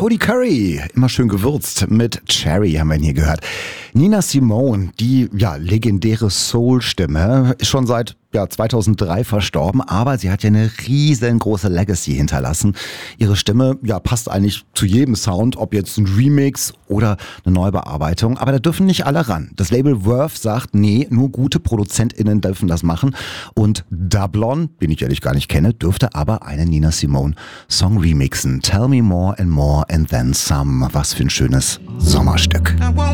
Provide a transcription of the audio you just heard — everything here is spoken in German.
Cody Curry, immer schön gewürzt mit Cherry, haben wir ihn hier gehört. Nina Simone, die legendäre Soul-Stimme, ist schon seit 2003 verstorben, aber sie hat ja eine riesengroße Legacy hinterlassen. Ihre Stimme passt eigentlich zu jedem Sound, ob jetzt ein Remix oder eine Neubearbeitung, aber da dürfen nicht alle ran. Das Label Verve sagt, nee, nur gute ProduzentInnen dürfen das machen und Dablon, den ich ehrlich gar nicht kenne, dürfte aber einen Nina Simone Song remixen. Tell me more and then some. Was für ein schönes Sommerstück.